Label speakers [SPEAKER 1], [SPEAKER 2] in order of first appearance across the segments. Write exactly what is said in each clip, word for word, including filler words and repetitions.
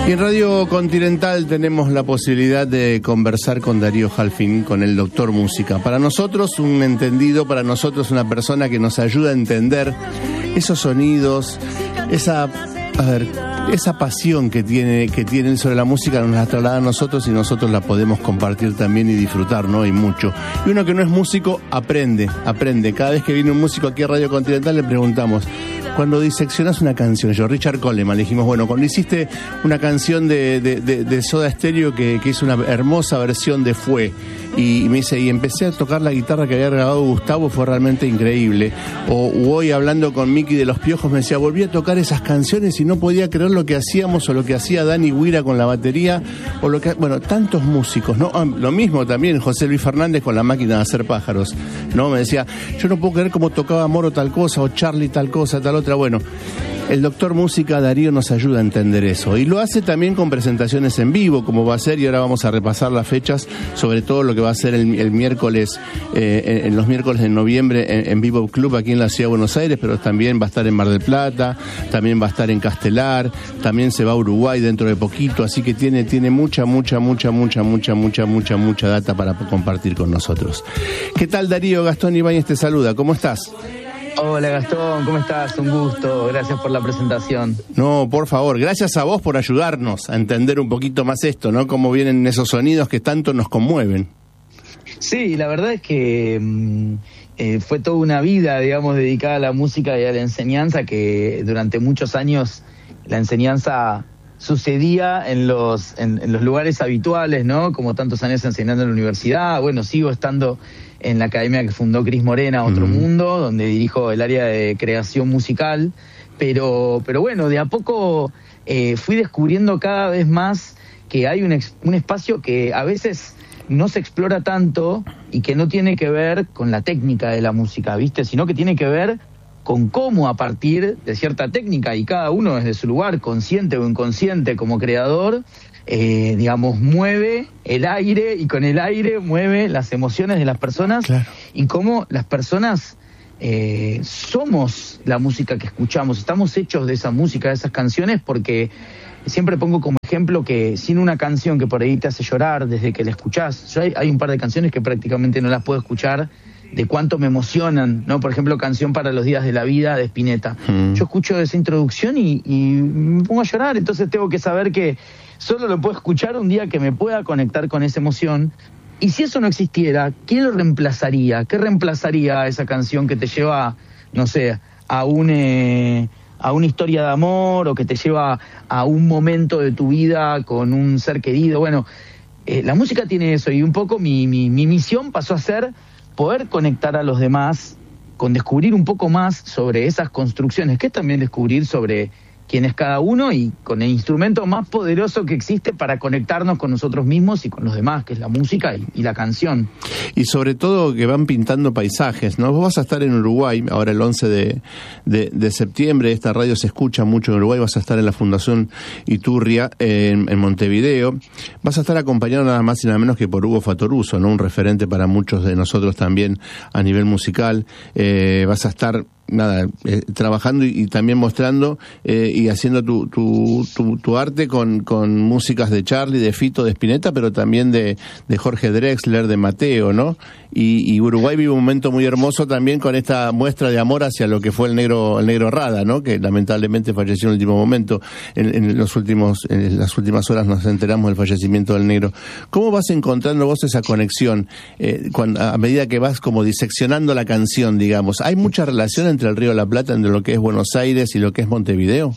[SPEAKER 1] Y en Radio Continental tenemos la posibilidad de conversar con Darío Halfin, con el doctor música. Para nosotros un entendido, para nosotros una persona que nos ayuda a entender esos sonidos, esa, a ver, esa pasión que tiene, que tiene sobre la música, nos la traslada a nosotros y nosotros la podemos compartir también y disfrutar, ¿no? Y mucho. Y uno que no es músico, aprende, aprende. Cada vez que viene un músico aquí a Radio Continental le preguntamos, cuando diseccionás una canción, yo, Richard Coleman, le dijimos, bueno, cuando hiciste una canción de, de, de, de Soda Stereo que, que hizo una hermosa versión de Fue, y, y me dice, y empecé a tocar la guitarra que había grabado Gustavo, fue realmente increíble. O hoy hablando con Miki de Los Piojos, me decía, volví a tocar esas canciones y no podía creer lo que hacíamos, o lo que hacía Dani Guira con la batería, o lo que, bueno, tantos músicos, ¿no? Lo mismo también José Luis Fernández con la máquina de hacer pájaros, ¿no? Me decía, yo no puedo creer cómo tocaba Moro tal cosa, o Charlie tal cosa, tal otra. Bueno, el doctor música Darío nos ayuda a entender eso, y lo hace también con presentaciones en vivo, como va a ser, y ahora vamos a repasar las fechas, sobre todo lo que va a ser el, el miércoles, eh, en, en los miércoles de noviembre en, en Vivo Club aquí en la Ciudad de Buenos Aires, pero también va a estar en Mar del Plata, también va a estar en Castelar, también se va a Uruguay dentro de poquito, así que tiene, tiene mucha, mucha, mucha, mucha, mucha, mucha, mucha, mucha data para compartir con nosotros. ¿Qué tal, Darío? Gastón Ibáñez te saluda, ¿cómo estás?
[SPEAKER 2] Hola Gastón, ¿cómo estás? Un gusto, gracias por la presentación.
[SPEAKER 1] No, por favor, gracias a vos por ayudarnos a entender un poquito más esto, ¿no? Cómo vienen esos sonidos que tanto nos conmueven.
[SPEAKER 2] Sí, la verdad es que mm, eh, fue toda una vida, digamos, dedicada a la música y a la enseñanza, que durante muchos años la enseñanza sucedía en los, en, en los lugares habituales, ¿no? Como tantos años enseñando en la universidad, bueno, sigo estando en la academia que fundó Cris Morena, Otro mm. Mundo, donde dirijo el área de creación musical, pero, pero bueno, de a poco eh, fui descubriendo cada vez más que hay un, ex, un espacio que a veces no se explora tanto y que no tiene que ver con la técnica de la música, ¿viste? Sino que tiene que ver con cómo a partir de cierta técnica, y cada uno desde su lugar, consciente o inconsciente como creador, eh, digamos, mueve el aire, y con el aire mueve las emociones de las personas, claro. Y cómo las personas eh, somos la música que escuchamos, estamos hechos de esa música, de esas canciones, porque siempre pongo como ejemplo que sin una canción que por ahí te hace llorar desde que la escuchás, yo hay, hay un par de canciones que prácticamente no las puedo escuchar de cuánto me emocionan, ¿no? Por ejemplo, Canción para los días de la vida de Spinetta. Mm. Yo escucho esa introducción y, y me pongo a llorar, entonces tengo que saber que solo lo puedo escuchar un día que me pueda conectar con esa emoción. Y si eso no existiera, ¿qué lo reemplazaría? ¿Qué reemplazaría a esa canción que te lleva, no sé, a un... Eh, a una historia de amor, o que te lleva a un momento de tu vida con un ser querido? Bueno, eh, la música tiene eso, y un poco mi, mi, mi misión pasó a ser poder conectar a los demás con descubrir un poco más sobre esas construcciones, que es también descubrir sobre quién es cada uno, y con el instrumento más poderoso que existe para conectarnos con nosotros mismos y con los demás, que es la música y, y la canción.
[SPEAKER 1] Y sobre todo que van pintando paisajes, ¿no? Vos vas a estar en Uruguay, ahora el once de, de, de septiembre, esta radio se escucha mucho en Uruguay, vas a estar en la Fundación Iturria, en, en Montevideo, vas a estar acompañado nada más y nada menos que por Hugo Fatoruso, ¿no? Un referente para muchos de nosotros también a nivel musical. Eh, vas a estar nada, eh, trabajando y, y también mostrando eh, y haciendo tu, tu, tu, tu arte con, con músicas de Charlie, de Fito, de Spinetta, pero también de, de Jorge Drexler, de Mateo, ¿no? Y, y Uruguay vive un momento muy hermoso también con esta muestra de amor hacia lo que fue el negro, el negro Rada, ¿no? Que lamentablemente falleció en el último momento. En, en los últimos, en las últimas horas nos enteramos del fallecimiento del negro. ¿Cómo vas encontrando vos esa conexión eh, cuando, a medida que vas como diseccionando la canción, digamos? ¿Hay mucha relación entre el Río de la Plata, entre lo que es Buenos Aires y lo que es Montevideo?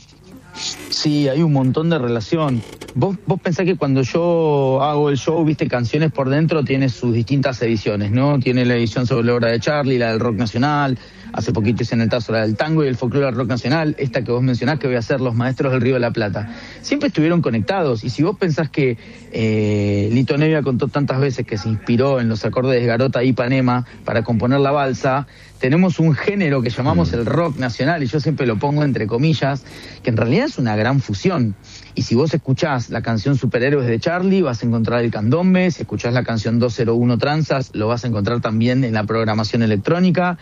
[SPEAKER 2] Sí, hay un montón de relación. Vos, vos pensás que cuando yo hago el show, viste, Canciones por Dentro tiene sus distintas ediciones, ¿no? Tiene la edición sobre la obra de Charlie, la del rock nacional, hace poquito hice en el Tazo la del tango y el folclore del rock nacional, esta que vos mencionás que voy a hacer Los Maestros del Río de la Plata. Siempre estuvieron conectados, y si vos pensás que eh, Lito Nevia contó tantas veces que se inspiró en los acordes de Garota y Ipanema para componer la balsa, tenemos un género que llamamos el rock nacional, y yo siempre lo pongo entre comillas, que en realidad es una gran fusión. Y si vos escuchás la canción Superhéroes de Charlie, vas a encontrar el candombe. Si escuchás la canción doscientos uno Tranzas, lo vas a encontrar también en la programación electrónica.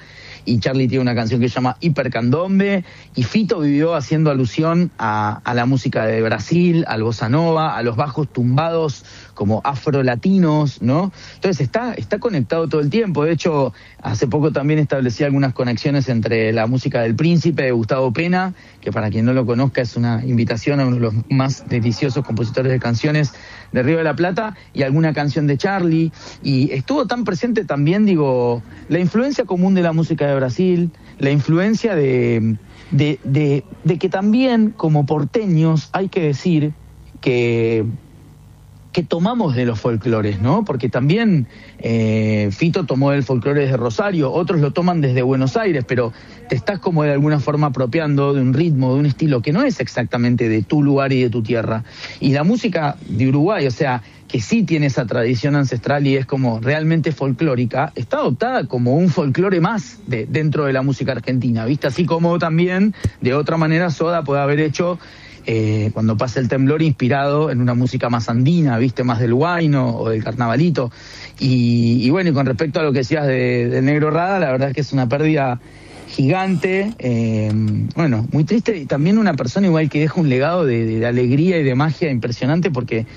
[SPEAKER 2] y Charlie tiene una canción que se llama Hipercandombe, y Fito vivió haciendo alusión a, a la música de Brasil, al bossa nova, a los bajos tumbados como afrolatinos, ¿no? Entonces está, está conectado todo el tiempo. De hecho, hace poco también establecí algunas conexiones entre la música del Príncipe de Gustavo Pena, que para quien no lo conozca es una invitación a uno de los más deliciosos compositores de canciones de Río de la Plata, y alguna canción de Charlie. Y estuvo tan presente también, digo, la influencia común de la música de Brasil, la influencia de, de, de, de que también como porteños hay que decir que... que tomamos de los folclores, ¿no? Porque también eh, Fito tomó el folclore desde Rosario, otros lo toman desde Buenos Aires, pero te estás como de alguna forma apropiando de un ritmo, de un estilo que no es exactamente de tu lugar y de tu tierra. Y la música de Uruguay, o sea, que sí tiene esa tradición ancestral y es como realmente folclórica, está adoptada como un folclore más de, dentro de la música argentina, ¿viste? Así como también, de otra manera, Soda puede haber hecho... Eh, cuando pasa el temblor, inspirado en una música más andina, viste, más del huayno o del carnavalito. Y, y bueno, y con respecto a lo que decías de, de Negro Rada, la verdad es que es una pérdida gigante, eh, bueno, muy triste, y también una persona igual que deja un legado de, de alegría y de magia impresionante, porque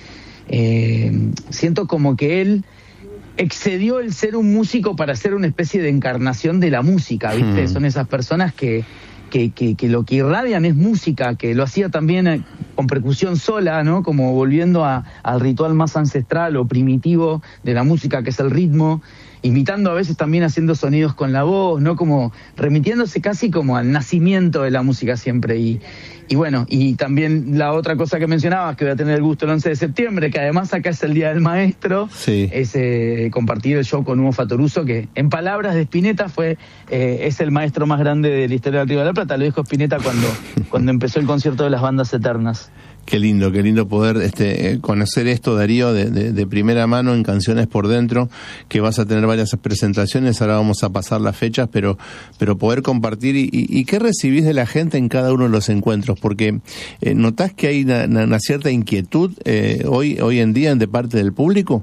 [SPEAKER 2] eh, siento como que él excedió el ser un músico para ser una especie de encarnación de la música, viste, hmm. Son esas personas que Que, que, que lo que irradian es música, que lo hacía también con percusión sola, ¿no? Como volviendo a, al ritual más ancestral o primitivo de la música, que es el ritmo, imitando a veces también haciendo sonidos con la voz, ¿no? Como remitiéndose casi como al nacimiento de la música siempre. Y, y bueno, y también la otra cosa que mencionabas, que voy a tener el gusto el once de septiembre, que además acá es el Día del Maestro, sí. es eh, compartir el show con Hugo Fatoruso, que en palabras de Spinetta fue eh, es el maestro más grande de la historia del Río de la Plata. Lo dijo Spinetta cuando, cuando empezó el concierto de las bandas eternas.
[SPEAKER 1] Qué lindo, qué lindo poder este, conocer esto, Darío, de, de, de primera mano en Canciones por Dentro, que vas a tener varias presentaciones, ahora vamos a pasar las fechas, pero pero poder compartir y, y, y qué recibís de la gente en cada uno de los encuentros, porque eh, ¿notás que hay una, una cierta inquietud eh, hoy hoy en día de parte del público?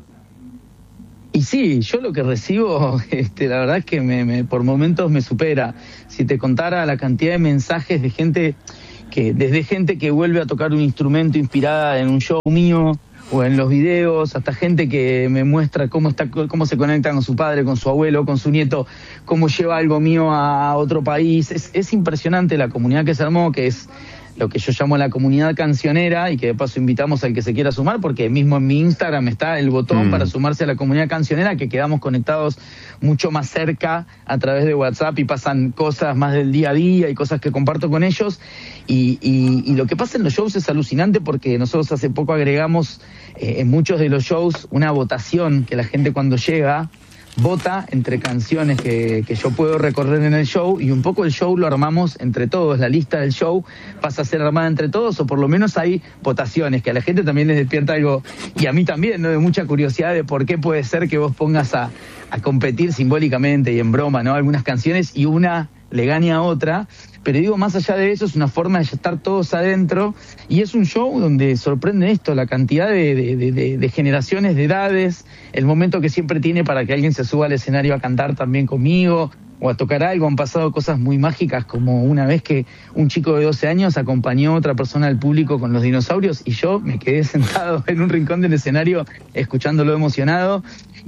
[SPEAKER 2] Y sí, yo lo que recibo, este, la verdad es que me, me, por momentos me supera. Si te contara la cantidad de mensajes de gente... que desde gente que vuelve a tocar un instrumento inspirada en un show mío o en los videos, hasta gente que me muestra cómo está, cómo se conecta con su padre, con su abuelo, con su nieto, cómo lleva algo mío a otro país. Es, es impresionante la comunidad que se armó, que es lo que yo llamo la comunidad cancionera, y que de paso invitamos al que se quiera sumar, porque mismo en mi Instagram está el botón mm. para sumarse a la comunidad cancionera, que quedamos conectados mucho más cerca a través de WhatsApp y pasan cosas más del día a día y cosas que comparto con ellos. Y, y, y lo que pasa en los shows es alucinante, porque nosotros hace poco agregamos eh, en muchos de los shows una votación, que la gente cuando llega vota entre canciones que, que yo puedo recorrer en el show, y un poco el show lo armamos entre todos. La lista del show pasa a ser armada entre todos, o por lo menos hay votaciones, que a la gente también les despierta algo, y a mí también, ¿no?, de mucha curiosidad de por qué puede ser que vos pongas a, a competir simbólicamente y en broma, ¿no?, algunas canciones, y una le gane a otra. Pero digo, más allá de eso, es una forma de estar todos adentro, y es un show donde sorprende esto, la cantidad de, de, de, de generaciones, de edades, el momento que siempre tiene para que alguien se suba al escenario a cantar también conmigo, o a tocar algo. Han pasado cosas muy mágicas, como una vez que un chico de doce años acompañó a otra persona del público con los dinosaurios, y yo me quedé sentado en un rincón del escenario escuchándolo emocionado.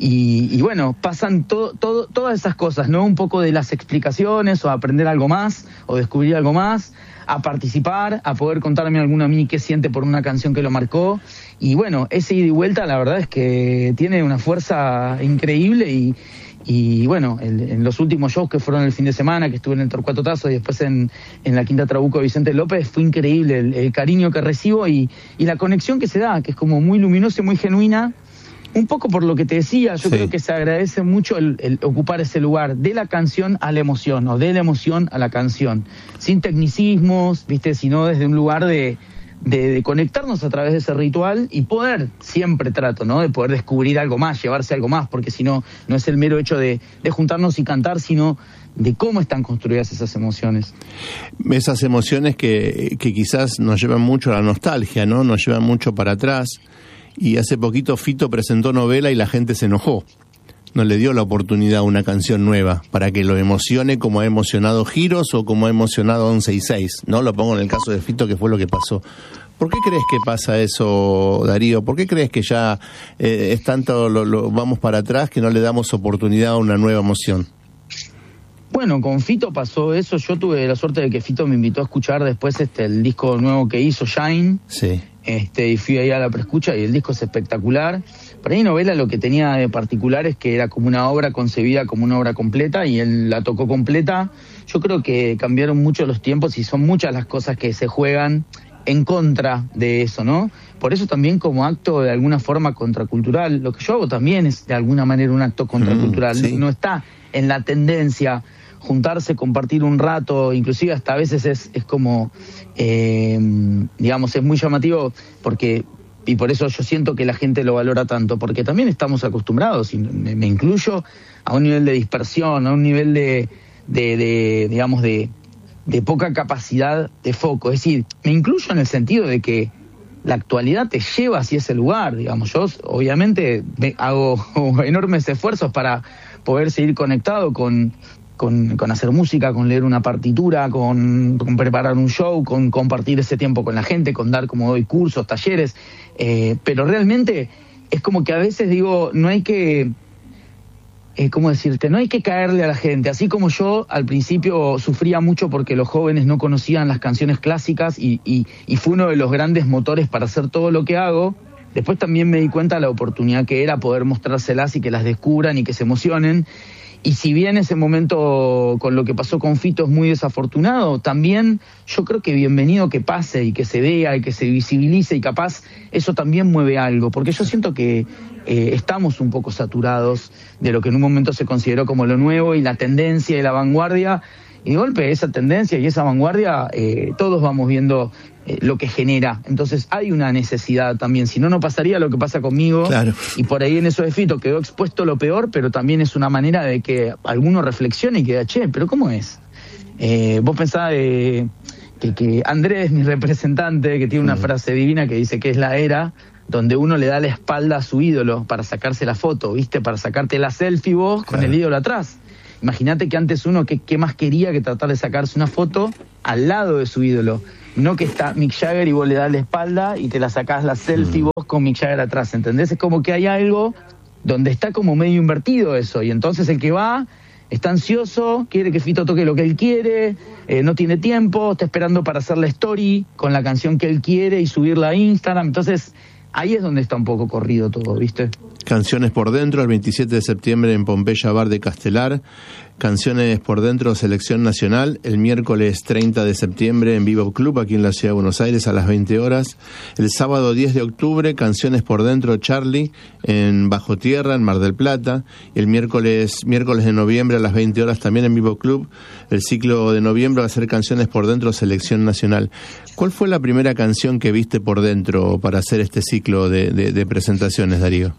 [SPEAKER 2] Y, y bueno, pasan todo, todo, todas esas cosas, ¿no? Un poco de las explicaciones, o aprender algo más, o descubrir algo más, a participar, a poder contarme alguno a mí qué siente por una canción que lo marcó. Y bueno, ese ida y vuelta, la verdad es que tiene una fuerza increíble. Y, y bueno, el, en los últimos shows que fueron el fin de semana, que estuve en el Torcuato Tazo y después en, en la Quinta Trabuco de Vicente López, fue increíble el, el cariño que recibo y, y la conexión que se da, que es como muy luminosa y muy genuina. Un poco por lo que te decía, yo sí. creo que se agradece mucho el, el ocupar ese lugar de la canción a la emoción, o de la emoción a la canción, sin tecnicismos, viste, sino desde un lugar de, de, de conectarnos a través de ese ritual, y poder, siempre trato, ¿no?, de poder descubrir algo más, llevarse algo más, porque si no, no es el mero hecho de, de juntarnos y cantar, sino de cómo están construidas esas emociones.
[SPEAKER 1] Esas emociones que, que quizás nos llevan mucho a la nostalgia, ¿no?, nos llevan mucho para atrás. Y hace poquito Fito presentó novela y la gente se enojó. no le dio la oportunidad a una canción nueva para que lo emocione como ha emocionado Giros o como ha emocionado once y seis, ¿no? Lo pongo en el caso de Fito, que fue lo que pasó. ¿Por qué crees que pasa eso, Darío? ¿Por qué crees que ya eh, es tanto, lo, lo, vamos para atrás, que no le damos oportunidad a una nueva emoción?
[SPEAKER 2] Bueno, con Fito pasó eso. Yo tuve la suerte de que Fito me invitó a escuchar después este el disco nuevo que hizo, Shine.
[SPEAKER 1] Sí.
[SPEAKER 2] Este, y fui ahí a la preescucha y el disco es espectacular. Para mí Novela lo que tenía de particular es que era como una obra concebida como una obra completa, y él la tocó completa. Yo creo que cambiaron mucho los tiempos y son muchas las cosas que se juegan en contra de eso, ¿no? Por eso también como acto de alguna forma contracultural, lo que yo hago también es de alguna manera un acto contracultural. Mm, sí. No está en la tendencia juntarse, compartir un rato, inclusive hasta a veces es, es como, eh, digamos, es muy llamativo porque, y por eso yo siento que la gente lo valora tanto, porque también estamos acostumbrados, y me, me incluyo, a un nivel de dispersión, a un nivel de, de, de digamos, de, de poca capacidad de foco. Es decir, me incluyo en el sentido de que la actualidad te lleva hacia ese lugar, digamos. Yo obviamente me hago enormes esfuerzos para poder seguir conectado con, con, con hacer música, con leer una partitura, con, con preparar un show, con compartir ese tiempo con la gente, con dar, como doy, cursos, talleres, eh, pero realmente es como que a veces digo, no hay que, eh, ¿cómo decirte? No hay que caerle a la gente, así como yo al principio sufría mucho porque los jóvenes no conocían las canciones clásicas y, y, y fue uno de los grandes motores para hacer todo lo que hago. Después también me di cuenta de la oportunidad que era poder mostrárselas y que las descubran y que se emocionen. Y si bien ese momento con lo que pasó con Fito es muy desafortunado, también yo creo que bienvenido que pase y que se vea y que se visibilice, y capaz eso también mueve algo, porque yo siento que eh, estamos un poco saturados de lo que en un momento se consideró como lo nuevo y la tendencia y la vanguardia. Y de golpe esa tendencia y esa vanguardia, eh, todos vamos viendo eh, lo que genera. Entonces hay una necesidad también, si no, no pasaría lo que pasa conmigo. Claro. Y por ahí en eso de Fito quedó expuesto lo peor, pero también es una manera de que alguno reflexione y que diga, che, pero ¿cómo es? Eh, vos pensás de, que, que Andrés, mi representante, que tiene una mm. frase divina que dice que es la era donde uno le da la espalda a su ídolo para sacarse la foto, ¿viste? Para sacarte la selfie vos con claro. el ídolo atrás. Imagínate que antes uno, ¿qué, qué más quería que tratar de sacarse una foto al lado de su ídolo? No que está Mick Jagger y vos le das la espalda y te la sacás la selfie mm. vos con Mick Jagger atrás, ¿entendés? Es como que hay algo donde está como medio invertido eso, y entonces el que va está ansioso, quiere que Fito toque lo que él quiere, eh, no tiene tiempo, está esperando para hacer la story con la canción que él quiere y subirla a Instagram. Entonces ahí es donde está un poco corrido todo, ¿viste?
[SPEAKER 1] Canciones por Dentro, el veintisiete de septiembre en Pompeya Bar de Castelar. Canciones por Dentro, Selección Nacional, el miércoles treinta de septiembre en Vivo Club, aquí en la Ciudad de Buenos Aires, a las veinte horas. El sábado diez de octubre, Canciones por Dentro, Charlie, en Bajo Tierra, en Mar del Plata. Y el miércoles, miércoles de noviembre a las veinte horas también en Vivo Club. El ciclo de noviembre va a ser Canciones por Dentro, Selección Nacional. ¿Cuál fue la primera canción que viste por dentro para hacer este ciclo de, de, de presentaciones, Darío?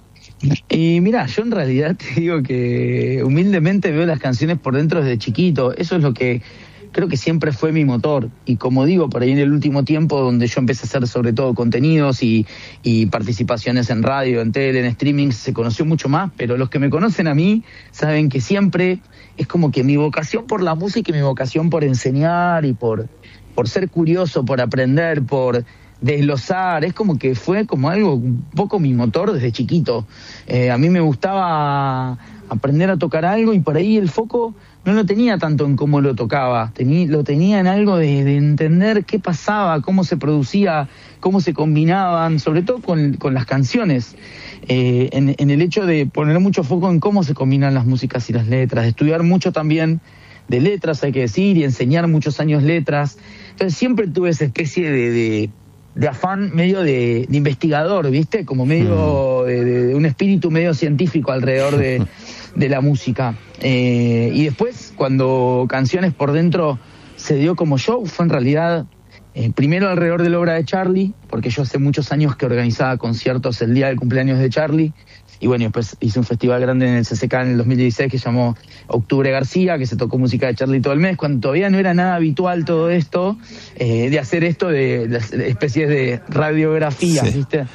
[SPEAKER 2] Y mira, yo en realidad te digo que humildemente veo las canciones por dentro desde chiquito. Eso es lo que creo que siempre fue mi motor. Y como digo, por ahí en el último tiempo, donde yo empecé a hacer sobre todo contenidos y, y participaciones en radio, en tele, en streaming, se conoció mucho más. Pero los que me conocen a mí saben que siempre es como que mi vocación por la música y mi vocación por enseñar y por, por ser curioso, por aprender, por desglosar, es como que fue como algo, un poco mi motor desde chiquito. Eh, a mí me gustaba aprender a tocar algo y por ahí el foco no lo tenía tanto en cómo lo tocaba, Tení, lo tenía en algo de, de entender qué pasaba, cómo se producía, cómo se combinaban, sobre todo con, con las canciones, eh, en, en el hecho de poner mucho foco en cómo se combinan las músicas y las letras, de estudiar mucho también de letras, hay que decir, y enseñar muchos años letras. Entonces siempre tuve esa especie de... de de afán medio de, de investigador, ¿viste? Como medio de, de un espíritu medio científico alrededor de, de la música. Eh, y después, cuando Canciones por Dentro se dio como show, fue en realidad eh, primero alrededor de la obra de Charlie, porque yo hace muchos años que organizaba conciertos el día del cumpleaños de Charlie, y bueno, después hice un festival grande en el C C K en el dos mil dieciséis que se llamó Octubre García, que se tocó música de Charlie todo el mes, cuando todavía no era nada habitual todo esto, eh, de hacer esto de, de especies de radiografías, sí. ¿Viste?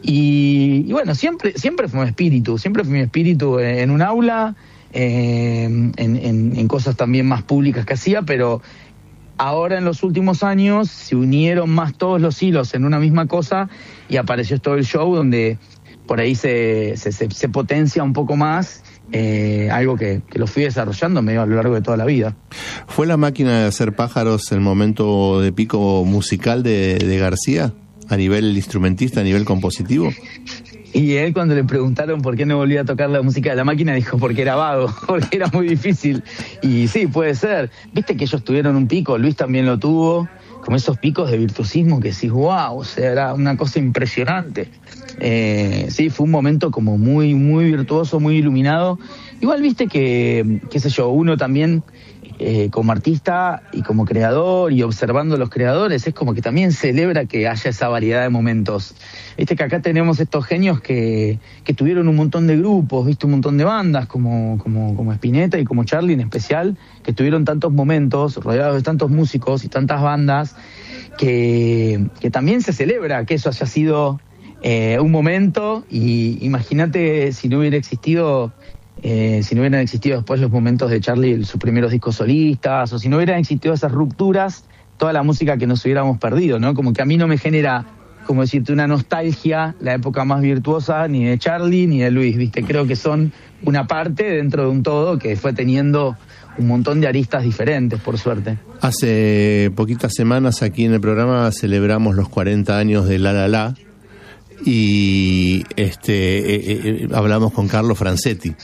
[SPEAKER 2] Y, y bueno, siempre, siempre fue mi espíritu, siempre fue mi espíritu en un aula, eh, en, en, en cosas también más públicas que hacía, pero ahora en los últimos años se unieron más todos los hilos en una misma cosa y apareció todo el show donde por ahí se, se, se, se potencia un poco más. Eh, algo que, que lo fui desarrollando medio a lo largo de toda la vida.
[SPEAKER 1] ¿Fue La Máquina de Hacer Pájaros el momento de pico musical de, de García? ¿A nivel instrumentista, a nivel compositivo?
[SPEAKER 2] Y él, cuando le preguntaron por qué no volvía a tocar la música de La Máquina, dijo porque era vago, porque era muy difícil. Y sí, puede ser. Viste que ellos tuvieron un pico, Luis también lo tuvo, como esos picos de virtuosismo que decís, wow, o sea, era una cosa impresionante. Eh, sí, fue un momento como muy, muy virtuoso, muy iluminado. Igual viste que, qué sé yo, uno también eh, como artista y como creador y observando a los creadores, es como que también celebra que haya esa variedad de momentos. Viste que acá tenemos estos genios que, que tuvieron un montón de grupos, viste, un montón de bandas, como, como, como Spinetta y como Charly en especial, que tuvieron tantos momentos, rodeados de tantos músicos y tantas bandas, que, que también se celebra que eso haya sido eh, un momento. Y imagínate si no hubiera existido... Eh, si no hubieran existido después los momentos de Charly, sus primeros discos solistas, o si no hubieran existido esas rupturas, toda la música que nos hubiéramos perdido, ¿no? Como que a mí no me genera, como decirte, una nostalgia la época más virtuosa ni de Charly ni de Luis, ¿viste? Creo que son una parte dentro de un todo que fue teniendo un montón de aristas diferentes, por suerte.
[SPEAKER 1] Hace poquitas semanas aquí en el programa celebramos los cuarenta años de La La La y este eh, eh, hablamos con Carlo Franzetti.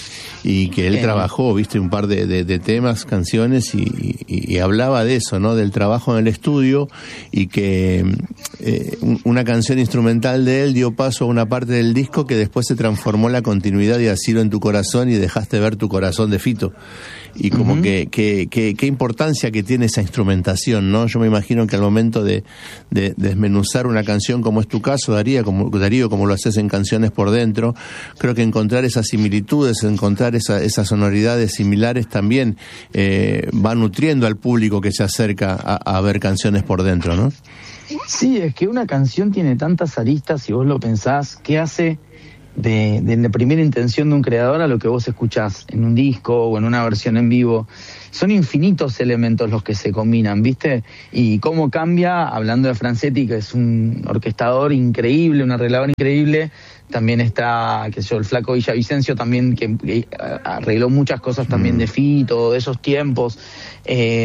[SPEAKER 1] Y que él eh. trabajó, viste, un par de, de, de temas, canciones, y, y, y hablaba de eso, ¿no? Del trabajo en el estudio, y que eh, una canción instrumental de él dio paso a una parte del disco que después se transformó en la continuidad de Asilo en tu corazón y Dejaste ver tu corazón de Fito. Y como uh-huh. que, que, que, qué importancia que tiene esa instrumentación, ¿no? Yo me imagino que al momento de, de, de desmenuzar una canción como es tu caso, Darío, como, Darío, como lo haces en Canciones por Dentro, creo que encontrar esas similitudes, encontrar esa, esas sonoridades similares también eh, va nutriendo al público que se acerca a, a ver Canciones por Dentro, ¿no?
[SPEAKER 2] Sí, es que una canción tiene tantas aristas, si vos lo pensás, ¿qué hace de, de la primera intención de un creador a lo que vos escuchás en un disco o en una versión en vivo? Son infinitos elementos los que se combinan, ¿viste? Y cómo cambia, hablando de Franzetti, que es un orquestador increíble, un arreglador increíble. También está, qué sé yo, el flaco Villavicencio también, que, que arregló muchas cosas también de Fito, de esos tiempos, eh,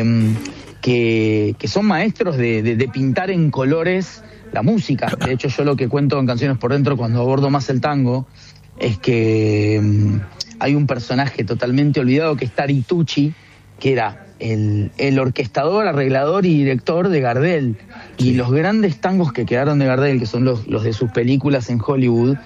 [SPEAKER 2] que, que son maestros de, de, de pintar en colores la música. De hecho, yo lo que cuento en Canciones por Dentro, cuando abordo más el tango, es que um, hay un personaje totalmente olvidado que es Tari Tucci, que era el, el orquestador, arreglador y director de Gardel. Y los grandes tangos que quedaron de Gardel, que son los, los de sus películas en Hollywood,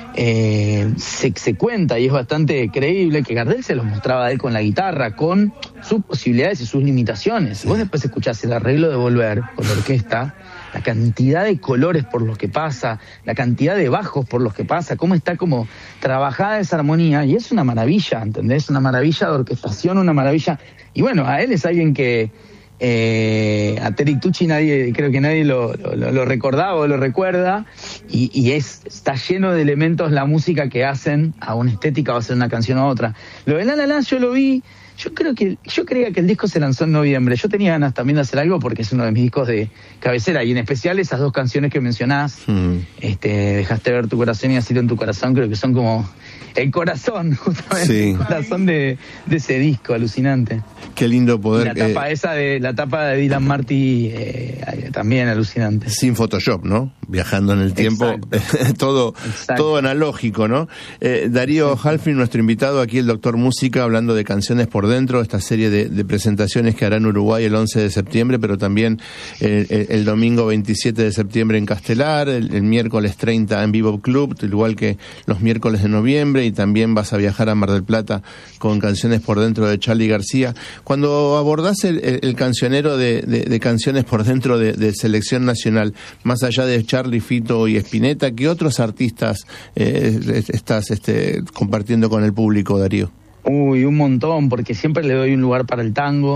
[SPEAKER 2] eh, se, se cuenta, y es bastante creíble, que Gardel se los mostraba a él con la guitarra, con sus posibilidades y sus limitaciones. Vos después escuchás el arreglo de Volver con la orquesta, la cantidad de colores por los que pasa, la cantidad de bajos por los que pasa, cómo está como trabajada esa armonía, y es una maravilla, ¿entendés? Una maravilla de orquestación, una maravilla. Y bueno, a él es alguien que eh, a Terry Tucci nadie, creo que nadie lo, lo, lo recordaba o lo recuerda, y, y es está lleno de elementos la música que hacen a una estética o a hacer una canción a otra. Lo de La La La yo lo vi. Yo creo que yo creía que el disco se lanzó en noviembre. Yo tenía ganas también de hacer algo porque es uno de mis discos de cabecera, y en especial esas dos canciones que mencionás, mm. este, Dejaste ver tu corazón y Asilo en tu corazón, creo que son como el corazón, justamente, sí. El corazón de, de ese disco, alucinante.
[SPEAKER 1] Qué lindo poder...
[SPEAKER 2] Y la tapa eh, esa de la tapa de Dylan Marty eh, también alucinante.
[SPEAKER 1] Sin Photoshop, ¿no? Viajando en el tiempo, todo Exacto. todo analógico, ¿no? Eh, Darío sí. Halfin, nuestro invitado aquí, el Doctor Música, hablando de Canciones por Dentro, esta serie de, de presentaciones que hará en Uruguay el once de septiembre, pero también el, el, el domingo veintisiete de septiembre en Castelar, el, el miércoles treinta en Vivo Club, igual que los miércoles de noviembre, y también vas a viajar a Mar del Plata con Canciones por Dentro de Charly García. Cuando abordás el, el, el cancionero de, de, de Canciones por Dentro de, de Selección Nacional, más allá de Charly, Fito y Spinetta, ¿qué otros artistas eh, estás este, compartiendo con el público, Darío?
[SPEAKER 2] Uy, un montón, porque siempre le doy un lugar para el tango,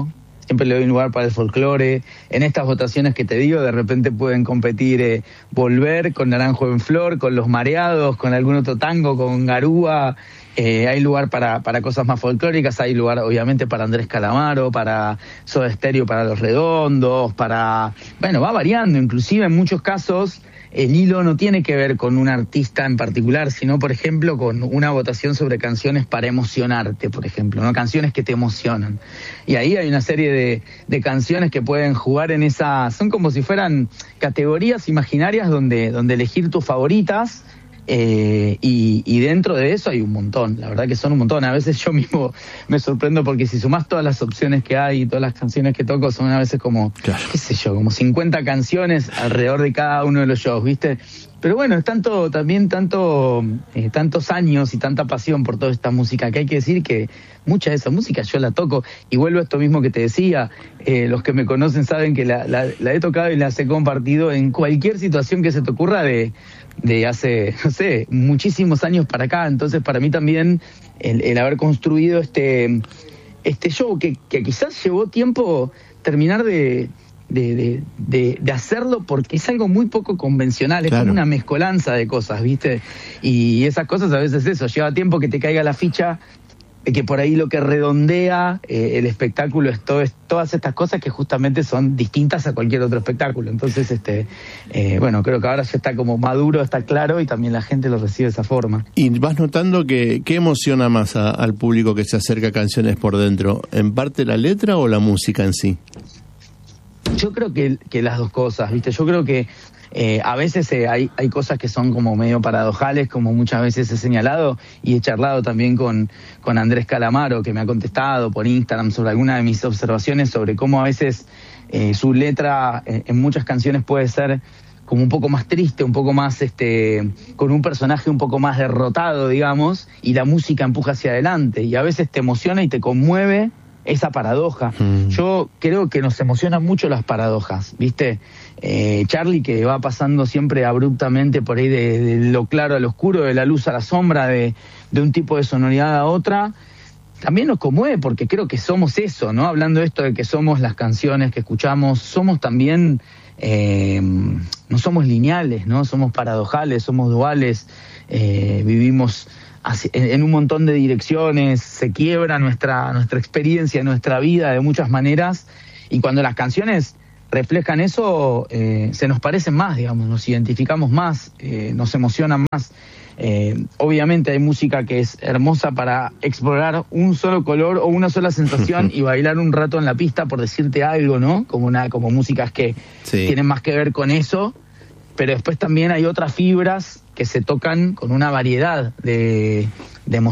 [SPEAKER 2] siempre le doy un lugar para el folclore. En estas votaciones que te digo, de repente pueden competir eh, Volver con Naranjo en Flor, con Los Mareados, con algún otro tango, con Garúa. Eh, hay lugar para, para cosas más folclóricas, hay lugar obviamente para Andrés Calamaro, para Soda Stereo, para Los Redondos, para... Bueno, va variando, inclusive en muchos casos el hilo no tiene que ver con un artista en particular, sino, por ejemplo, con una votación sobre canciones para emocionarte, por ejemplo, ¿no? Canciones que te emocionan. Y ahí hay una serie de, de canciones que pueden jugar en esa... Son como si fueran categorías imaginarias donde, donde elegir tus favoritas. Eh, y, y dentro de eso hay un montón, la verdad que son un montón. A veces yo mismo me sorprendo porque si sumás todas las opciones que hay y todas las canciones que toco, son a veces como, claro, qué sé yo, como cincuenta canciones alrededor de cada uno de los shows, ¿viste? Pero bueno, es tanto, también tanto, eh, tantos años y tanta pasión por toda esta música que hay que decir que mucha de esa música yo la toco. Y vuelvo a esto mismo que te decía, eh, los que me conocen saben que la, la, la he tocado y las he compartido en cualquier situación que se te ocurra de, de hace, no sé, muchísimos años para acá. Entonces para mí también el, el haber construido este, este show que, que quizás llevó tiempo terminar de... De, de, de, de hacerlo porque es algo muy poco convencional, es claro, como una mezcolanza de cosas, ¿viste? Y esas cosas a veces eso, lleva tiempo que te caiga la ficha de que por ahí lo que redondea eh, el espectáculo es, todo, es todas estas cosas que justamente son distintas a cualquier otro espectáculo. Entonces, este eh, bueno, creo que ahora ya está como maduro, está claro y también la gente lo recibe de esa forma.
[SPEAKER 1] ¿Y vas notando que qué emociona más a, al público que se acerca a Canciones por Dentro? ¿En parte la letra o la música en sí?
[SPEAKER 2] Yo creo que, que las dos cosas, ¿viste? Yo creo que eh, a veces eh, hay, hay cosas que son como medio paradojales, como muchas veces he señalado, y he charlado también con, con Andrés Calamaro, que me ha contestado por Instagram sobre alguna de mis observaciones sobre cómo a veces eh, su letra eh, en muchas canciones puede ser como un poco más triste, un poco más, este, con un personaje un poco más derrotado, digamos, y la música empuja hacia adelante, y a veces te emociona y te conmueve esa paradoja. Mm. Yo creo que nos emocionan mucho las paradojas, ¿viste? Eh, Charlie, que va pasando siempre abruptamente por ahí de, de lo claro al oscuro, de la luz a la sombra, de, de un tipo de sonoridad a otra, también nos conmueve porque creo que somos eso, ¿no? Hablando de esto de que somos las canciones que escuchamos, somos también, eh, no somos lineales, ¿no? Somos paradojales, somos duales, eh, vivimos en un montón de direcciones, se quiebra nuestra, nuestra experiencia, nuestra vida de muchas maneras, y cuando las canciones reflejan eso, eh, se nos parecen más, digamos, nos identificamos más, eh, nos emocionan más. Eh, obviamente hay música que es hermosa para explorar un solo color o una sola sensación y bailar un rato en la pista, por decirte algo, ¿no? Como una, como músicas que sí, tienen más que ver con eso, pero después también hay otras fibras que se tocan con una variedad de, de emociones.